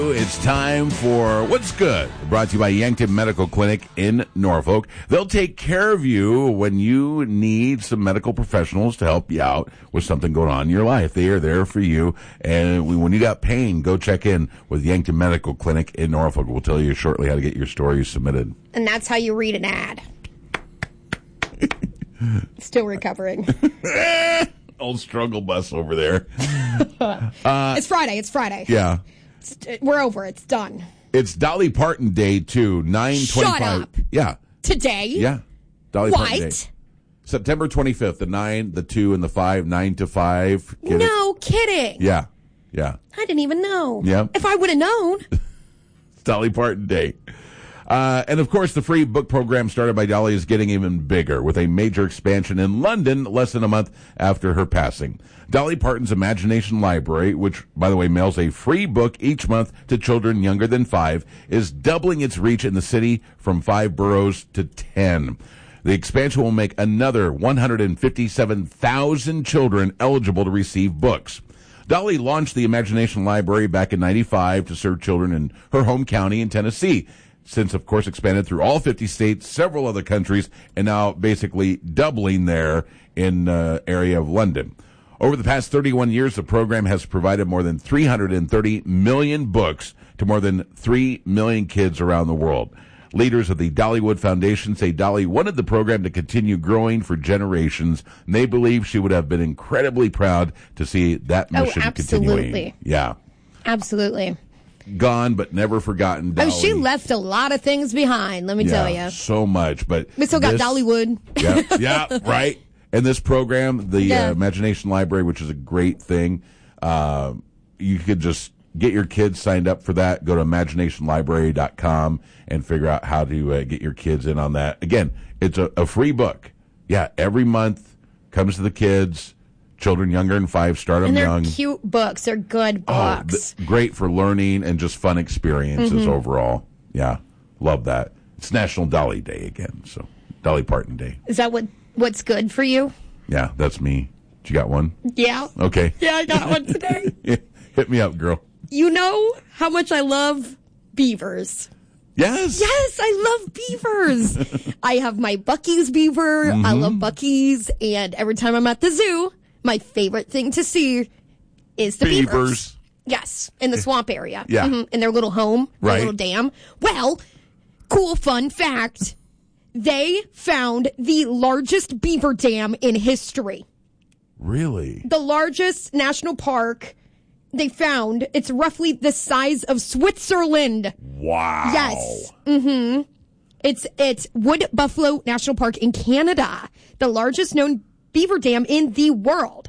It's time for What's Good, brought to you by Yankton Medical Clinic in Norfolk. They'll take care of you when you need some medical professionals to help you out with something going on in your life. They are there for you. And when you got pain, go check in with Yankton Medical Clinic in Norfolk. We'll tell you shortly how to get your story submitted. And that's how you read an ad. Still recovering. Old struggle bus over there. It's Friday. Yeah. We're over. It's done. It's Dolly Parton Day, too. 9/25. Shut up. Yeah. Today? Yeah. Dolly Parton Day. What? September 25th, the 9, the 2, and the 5, 9 to 5. No kidding. Yeah. I didn't even know. Yeah. If I would have known. It's Dolly Parton Day. And, of course, the free book program started by Dolly is getting even bigger with a major expansion in London less than a month after her passing. Dolly Parton's Imagination Library, which, by the way, mails a free book each month to children younger than 5, is doubling its reach in the city from 5 boroughs to 10. The expansion will make another 157,000 children eligible to receive books. Dolly launched the Imagination Library back in 95 to serve children in her home county in Tennessee. Since, of course, expanded through all 50 states, several other countries, and now basically doubling there in area of London. Over the past 31 years, the program has provided more than 330 million books to more than 3 million kids around the world. Leaders of the Dollywood Foundation say Dolly wanted the program to continue growing for generations, and they believe she would have been incredibly proud to see that mission continuing. Yeah. Absolutely. Gone but never forgotten. Dolly. Oh, she left a lot of things behind, let me tell you. So much. But we still got Dollywood. Yeah, right. And this program, the Imagination Library, which is a great thing, you could just get your kids signed up for that. Go to imaginationlibrary.com and figure out how to get your kids in on that. Again, it's a free book. Yeah, every month comes to the kids. Children younger than 5, start them young. And they're cute books. They're good books. Great for learning and just fun experiences overall. Yeah, love that. It's National Dolly Day again, so Dolly Parton Day. Is that what's good for you? Yeah, that's me. You got one? Yeah. Okay. Yeah, I got one today. Hit me up, girl. You know how much I love beavers. Yes. Yes, I love beavers. I have my Buc-ee's beaver. I love Buc-ee's. And every time I'm at the zoo, my favorite thing to see is the beavers. Yes, in the swamp area. Yeah. In their little home, their right. little dam. Well, cool fun fact. They found the largest beaver dam in history. Really? The largest national park they found, it's roughly the size of Switzerland. Wow. Yes. It's Wood Buffalo National Park in Canada, the largest known beaver dam in the world.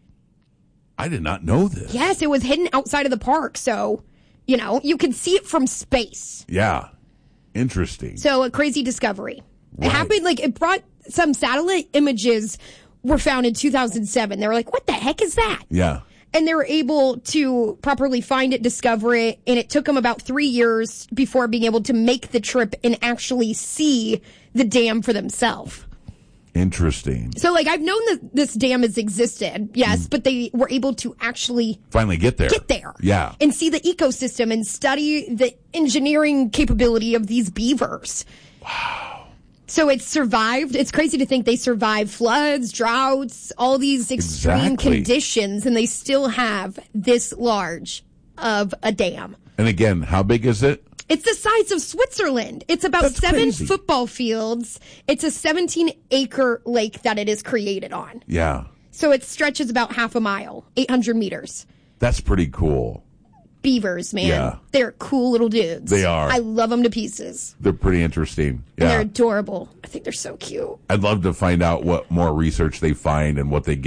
I did not know this. Yes, it was hidden outside of the park, so, you could see it from space. Yeah. Interesting. So, a crazy discovery. Right. It happened, it brought some satellite images were found in 2007. They were like, what the heck is that? Yeah. And they were able to properly find it, discover it, and it took them about 3 years before being able to make the trip and actually see the dam for themselves. Interesting. So, I've known that this dam has existed, yes, but they were able to actually finally get there. Yeah. And see the ecosystem and study the engineering capability of these beavers. Wow. So it's survived. It's crazy to think they survived floods, droughts, all these extreme conditions, and they still have this large of a dam. And again, how big is it? It's the size of Switzerland. It's about That's 7 crazy. football fields. It's a 17-acre lake that it is created on. Yeah. So it stretches about half a mile, 800 meters. That's pretty cool. Beavers, man. Yeah. They're cool little dudes. They are. I love them to pieces. They're pretty interesting. Yeah. And they're adorable. I think they're so cute. I'd love to find out what more research they find and what they get